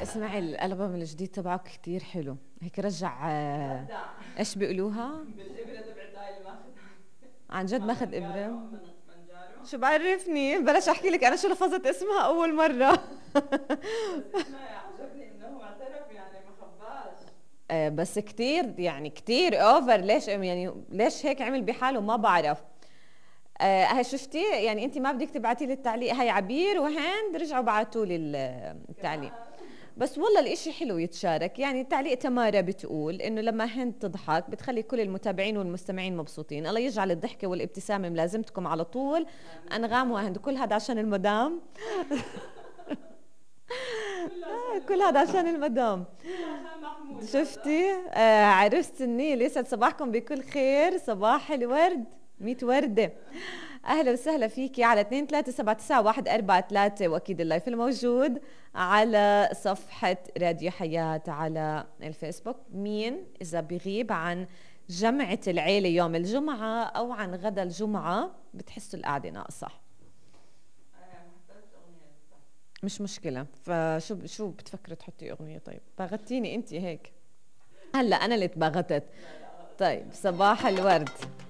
اسمعي الالبوم الجديد تبعك كتير حلو، هيك رجع ايش بيقولوها؟ بالابره تبعت هاي اللي ماخذها. عن جد مع ماخذ ابره؟ منجارو. شو بعرفني، بلاش احكي لك انا شو لفظت اسمها اول مره. بس اسمعي عجبني انه هو اعترف يعني ما خباش. بس كتير يعني كتير اوفر، ليش يعني ليش هيك عمل بحاله ما بعرف. هاي شفتي يعني انت ما بدك تبعتي لي التعليق، هاي عبير وهند رجعوا بعتوا لي التعليق. كمان. بس والله الاشي حلو يتشارك، يعني تعليق تمارا بتقول انه لما هند تضحك بتخلي كل المتابعين والمستمعين مبسوطين، الله يجعل الضحكة والابتسامة ملازمتكم على طول. انغام وهند كل هذا عشان المدام. كله عشان كل هذا المدام. عشان المدام. كله عشان محمود هذا. شفتي عرست النيل، يسعد صباحكم بكل خير، صباح الورد 100 وردة. أهلا وسهلا فيكي على 2379143، وأكيد اللايف الموجود على صفحة راديو حياة على الفيسبوك. مين إذا بغيب عن جمعة العيلة يوم الجمعة أو عن غدا الجمعة بتحسوا القعدة ناقصة؟ مش مشكلة، شو بتفكري تحطي أغنية؟ طيب باغتيني أنت هيك، هلا أنا اللي تباغتت. طيب صباح الورد.